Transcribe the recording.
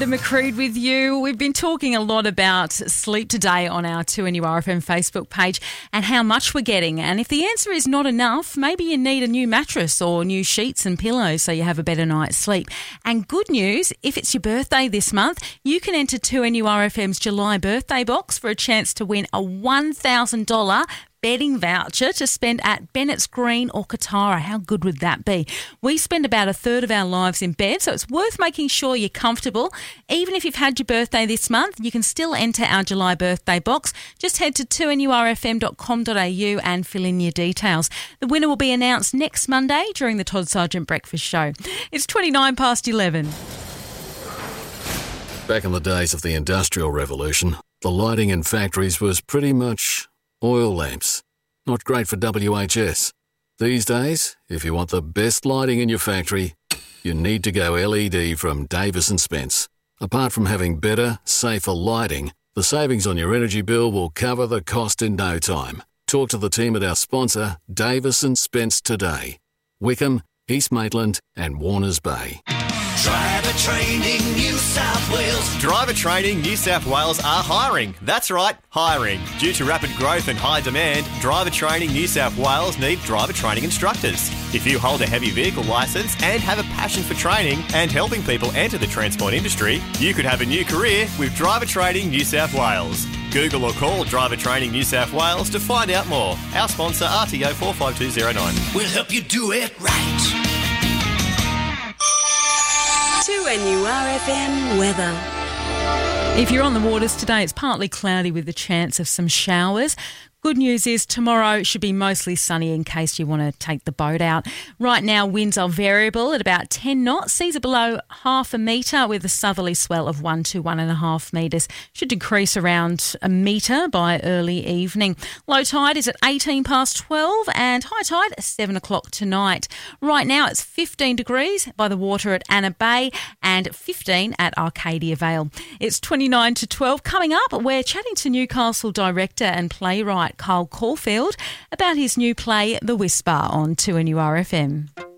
The Macreed with you. We've been talking a lot about sleep today on our 2NURFM Facebook page and how much we're getting. And if the answer is not enough, maybe you need a new mattress or new sheets and pillows so you have a better night's sleep. And good news, if it's your birthday this month, you can enter 2NURFM's July birthday box for a chance to win a $1,000 bedding voucher to spend at Bennett's Green or Katara. How good would that be? We spend about a third of our lives in bed, so it's worth making sure you're comfortable. Even if you've had your birthday this month, you can still enter our July birthday box. Just head to 2NURFM.com.au and fill in your details. The winner will be announced next Monday during the Todd Sargent Breakfast Show. It's 11:29. Back in the days of the Industrial Revolution, the lighting in factories was pretty much oil lamps. Not great for WHS. These days, if you want the best lighting in your factory, you need to go LED from Davis & Spence. Apart from having better, safer lighting, the savings on your energy bill will cover the cost in no time. Talk to the team at our sponsor, Davis & Spence, today. Wickham, East Maitland and Warners Bay. Driver Training New South Wales. Driver Training New South Wales are hiring. That's right, hiring. Due to rapid growth and high demand, Driver Training New South Wales need driver training instructors. If you hold a heavy vehicle licence and have a passion for training and helping people enter the transport industry, you could have a new career with Driver Training New South Wales. Google or call Driver Training New South Wales to find out more. Our sponsor, RTO 45209. We'll help you do it right. 2NURFM weather. If you're on the waters today, it's partly cloudy with the chance of some showers. Good news is tomorrow should be mostly sunny in case you want to take the boat out. Right now, winds are variable at about 10 knots. Seas are below half a metre with a southerly swell of 1 to 1.5 metres. Should decrease around a metre by early evening. Low tide is at 12 and high tide at 7 o'clock tonight. Right now, it's 15 degrees by the water at Anna Bay and 15 at Arcadia Vale. It's 12. Coming up, we're chatting to Newcastle director and playwright Carl Caulfield about his new play, The Whisper, on 2NURFM.